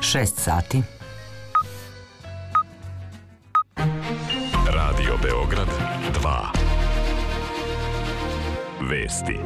6 sati. Radio Beograd 2. Vesti.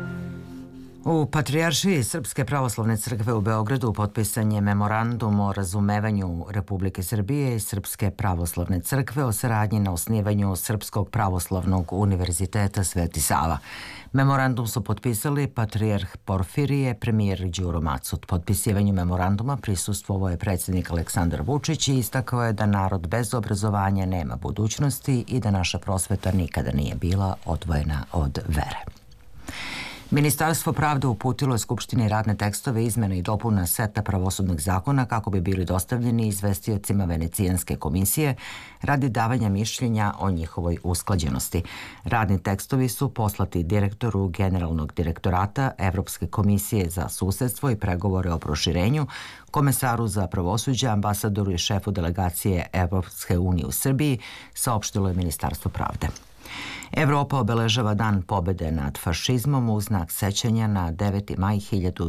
U Patrijaršiji Srpske pravoslavne crkve u Beogradu potpisan je memorandum o razumevanju Republike Srbije i Srpske pravoslavne crkve o saradnji na osnivanju Srpskog pravoslavnog univerziteta Sveti Sava. Memorandum su potpisali patrijarh Porfirije, premijer Đuro Macut. Potpisivanju memoranduma prisustvovao je predsjednik Aleksandar Vučić i istakao je da narod bez obrazovanja nema budućnosti i da naša prosveta nikada nije bila odvojena od vere. Ministarstvo pravde uputilo je Skupštini radne tekstove izmene i dopuna seta pravosudnih zakona kako bi bili dostavljeni izvestiocima Venecijanske komisije radi davanja mišljenja o njihovoj usklađenosti. Radni tekstovi su poslati direktoru Generalnog direktorata Evropske komisije za susedstvo i pregovore o proširenju, komesaru za pravosuđe, ambasadoru i šefu delegacije Evropske unije u Srbiji, saopštilo je Ministarstvo pravde. Evropa obeležava Dan pobede nad fašizmom u znak sećanja na 9. maj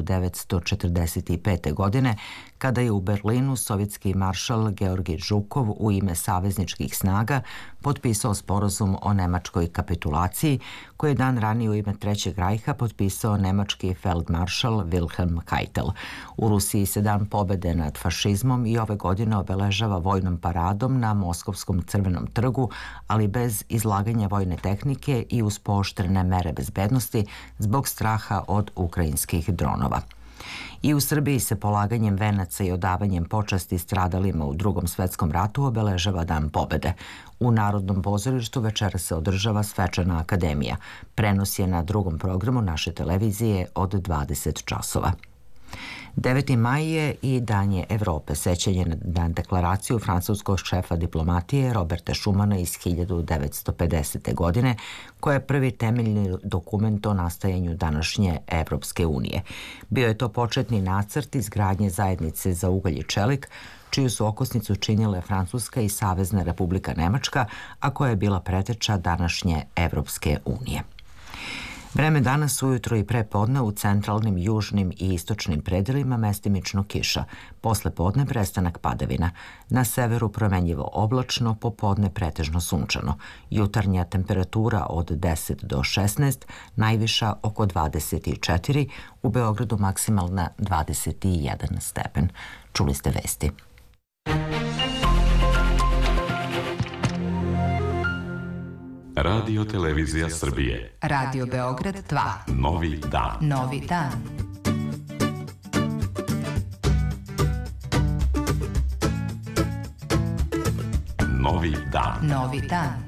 1945. godine, kada je u Berlinu sovjetski maršal Georgij Žukov u ime savezničkih snaga potpisao sporazum o nemačkoj kapitulaciji, koji je dan ranije u ime Trećeg rajha potpisao nemački feldmaršal Wilhelm Keitel. U Rusiji se Dan pobede nad fašizmom i ove godine obeležava vojnom paradom na Moskovskom crvenom trgu, ali bez izlaganja vojne tehnike i uz pooštrene mere bezbednosti zbog straha od ukrajinskih dronova. I u Srbiji se polaganjem venaca i odavanjem počasti stradalima u Drugom svetskom ratu obeležava Dan pobede. U Narodnom pozorištu večera se održava svečana akademija. Prenos je na drugom programu naše televizije od 20 časova. 9. maj je i Dan je Evrope, sećanje na deklaraciju francuskog šefa diplomatije Roberta Schumana iz 1950. godine, koja je prvi temeljni dokument o nastajanju današnje Evropske unije. Bio je to početni nacrt izgradnje zajednice za ugalj i čelik, čiju su okosnicu činile Francuska i Savezna Republika Nemačka, a koja je bila preteča današnje Evropske unije. Vreme danas ujutro i pre podne u centralnim, južnim i istočnim predelima mestimično kiša. Posle podne prestanak padavina. Na severu promenljivo oblačno, popodne pretežno sunčano. Jutarnja temperatura od 10 do 16, najviša oko 24, u Beogradu maksimalna 21 stepen. Čuli ste vesti. Radio Televizija Srbije. Radio Beograd 2. Novi dan. Novi dan. Novi dan. Novi dan.